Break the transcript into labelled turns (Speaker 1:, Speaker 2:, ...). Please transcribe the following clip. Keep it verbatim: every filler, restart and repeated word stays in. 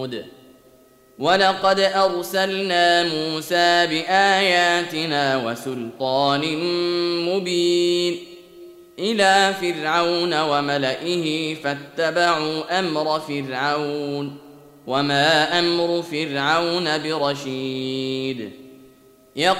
Speaker 1: وثمود ولقد أرسلنا موسى بآياتنا وسلطان مبين إلى فرعون وملئه فاتبعوا أمر فرعون وما أمر فرعون برشيد